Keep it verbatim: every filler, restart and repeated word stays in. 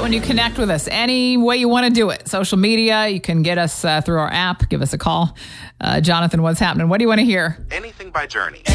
when you connect with us. Any way you want to do it. Social media, you can get us uh, through our app. Give us a call. Uh, Jonathan, what's happening? What do you want to hear? Anything by Journey.